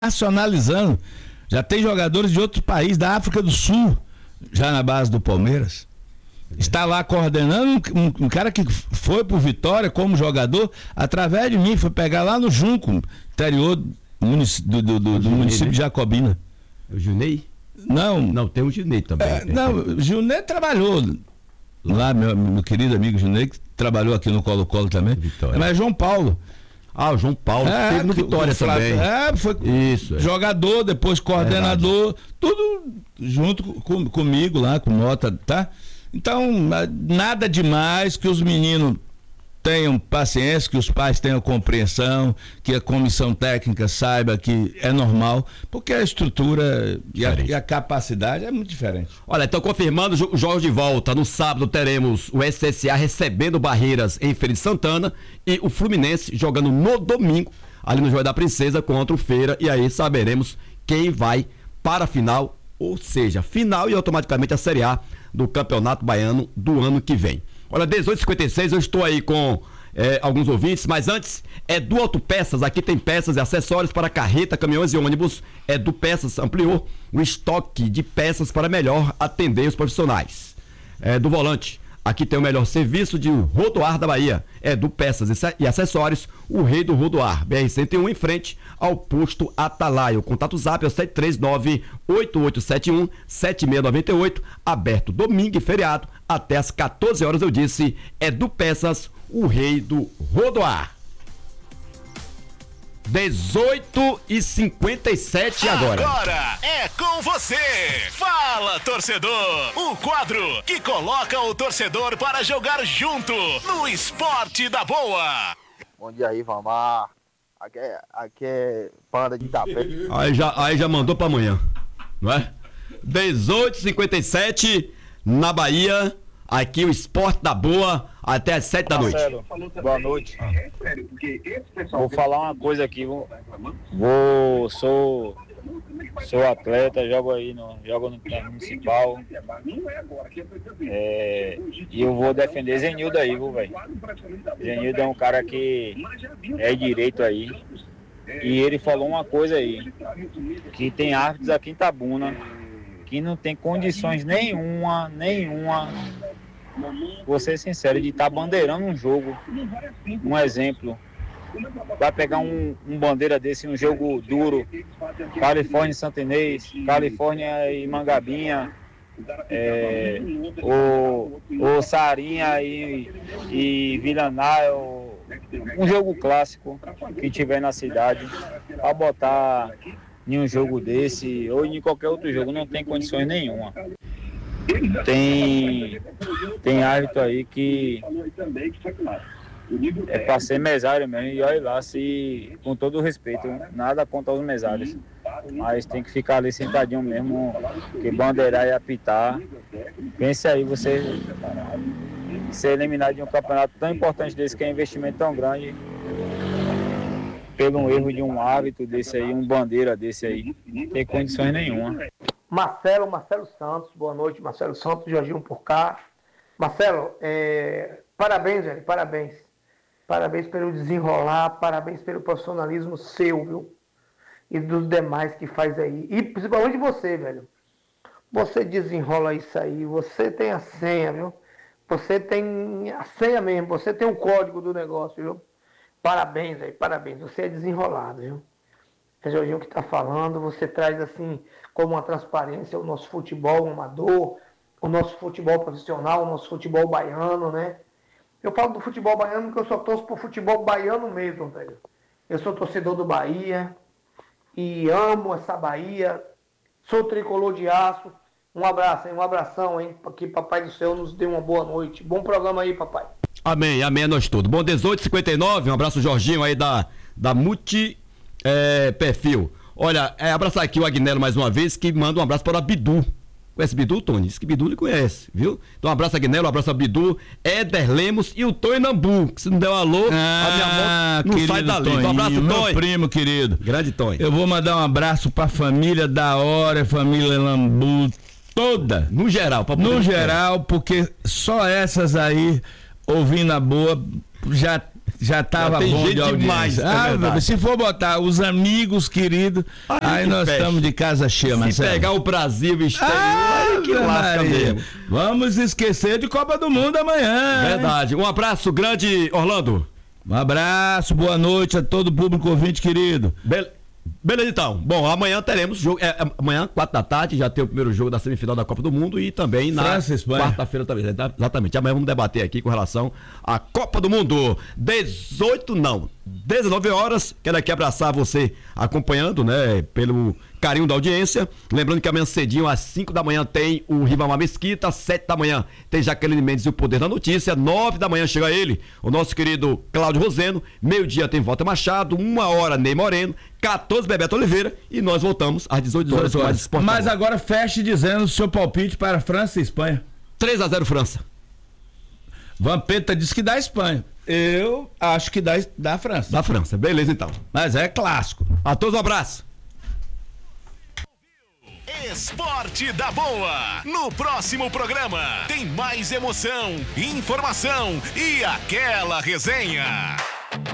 nacionalizando. Já tem jogadores de outro país, da África do Sul, já na base do Palmeiras. Está lá coordenando um cara que foi pro Vitória como jogador, através de mim, foi pegar lá no Junco, interior do município de Jacobina. O Junei? Não, tem o Junei também. O Junei trabalhou lá, meu querido amigo Junei, que trabalhou aqui no Colo-Colo também. Vitória. Mas João Paulo. O João Paulo esteve no Vitória também. Foi jogador, depois coordenador, tudo junto comigo lá, com Mota, tá? Então, nada demais, que os meninos tenham paciência, que os pais tenham compreensão, que a comissão técnica saiba que é normal, porque a estrutura e a capacidade é muito diferente. Olha, então confirmando os jogos de volta, no sábado teremos o SSA recebendo Barreiras em Feira de Santana e o Fluminense jogando no domingo, ali no Joia da Princesa contra o Feira, e aí saberemos quem vai para a final, ou seja, final e automaticamente a Série A do Campeonato Baiano do ano que vem. Olha, 18h56, eu estou aí com alguns ouvintes, mas antes, do Autopeças, aqui tem peças e acessórios para carreta, caminhões e ônibus. Do Peças ampliou o estoque de peças para melhor atender os profissionais. Do Volante, aqui tem o melhor serviço de rodoar da Bahia. Do Peças e Acessórios, o rei do rodoar. BR-101 em frente ao posto Atalaia. O contato zap é o 739-8871-7698, aberto domingo e feriado até às 14 horas, eu disse. Do Peças, o rei do rodoar. 18h57 agora. Agora é com você. Fala, torcedor. O quadro que coloca o torcedor para jogar junto no Esporte da Boa. Bom dia aí, Vamar. Aqui é Panda de Itapé. Aí já mandou pra amanhã, não é? 18h57 na Bahia. Aqui o Esporte da Boa até às 7 da noite. Marcelo, boa noite. Vou falar uma coisa aqui. Sou atleta, jogo no Municipal. E eu vou defender Zenildo aí, viu, velho? Zenildo é um cara que é direito aí. E ele falou uma coisa aí, que tem árbitros aqui em Itabuna que não tem condições nenhuma, vou ser sincero, de estar bandeirando um jogo. Um exemplo, vai pegar um bandeira desse, um jogo duro, Califórnia e Santo Inês, Califórnia e Mangabinha, o Sarinha e Villanal, um jogo clássico que tiver na cidade, para botar em um jogo desse ou em qualquer outro jogo, não tem condições nenhuma. Tem árbitro aí que é para ser mesário mesmo, e olha lá, se, com todo o respeito, nada contra os mesários, mas tem que ficar ali sentadinho mesmo, que bandeirar e apitar. Pense aí, você ser eliminado de um campeonato tão importante desse, que é um investimento tão grande, pelo erro de um árbitro desse aí, um bandeira desse aí, não tem condições nenhuma. Marcelo Santos, boa noite, Marcelo Santos, Jorginho por cá. Marcelo, parabéns, velho, parabéns. Parabéns pelo desenrolar, parabéns pelo profissionalismo seu, viu? E dos demais que faz aí. E principalmente você, velho. Você desenrola isso aí, você tem a senha, viu? Você tem a senha mesmo, você tem o código do negócio, viu? Parabéns, velho, parabéns. Você é desenrolado, viu? É o Jorginho que está falando, você traz assim, como uma transparência, o nosso futebol amador, o nosso futebol profissional, o nosso futebol baiano, né? Eu falo do futebol baiano porque eu só torço pro futebol baiano mesmo, velho. Eu sou torcedor do Bahia e amo essa Bahia, sou tricolor de aço. Um abraço, hein? Um abração, hein? Que Papai do Céu nos dê uma boa noite. Bom programa aí, papai. Amém, amém a nós todos. Bom, 18h59, um abraço, Jorginho, aí da Multi Perfil. Olha, abraçar aqui o Agnello mais uma vez, que manda um abraço para o Bidu. Conhece Bidu, Tony? Diz que Bidu ele conhece, viu? Então um abraço a Agnello, um abraço a Bidu, Éder Lemos e o Tonho Nambu, que se não der um alô, a minha moto não sai dali. Toninho, um abraço, Tonho. Meu primo querido. Grande Tonho. Eu vou mandar um abraço pra família da hora, família Lambu, toda. No geral, porque só essas aí, ouvindo a boa, já Já tava bom de audiência. Se for botar os amigos queridos, aí nós estamos de casa cheia, Marcelo. Se pegar o Brasil e exterior, que lasca mesmo. Vamos esquecer de Copa do Mundo amanhã. Verdade. Um abraço grande, Orlando. Um abraço, boa noite a todo o público ouvinte querido. Beleza, então. Bom, amanhã teremos jogo. Amanhã, 4 da tarde, já tem o primeiro jogo da semifinal da Copa do Mundo e também na quarta-feira também. Exatamente. Amanhã vamos debater aqui com relação à Copa do Mundo. 19 horas. Quero aqui abraçar você acompanhando, né? Pelo carinho da audiência. Lembrando que amanhã cedinho, às 5 da manhã, tem o Ribamar Mesquita. Às 7 da manhã tem Jaqueline Mendes e o Poder da Notícia. 9 da manhã chega ele, o nosso querido Cláudio Roseno. Meio-dia tem Walter Machado. 1 hora, Ney Moreno. 14, Bebeto Oliveira. E nós voltamos às 18 horas. Mas agora feche dizendo o seu palpite para França e Espanha. 3-0 França. Vampeta disse que dá Espanha. Eu acho que dá França. Da França. Beleza, então. Mas é clássico. A todos um abraço. Esporte da Boa. No próximo programa tem mais emoção, informação e aquela resenha.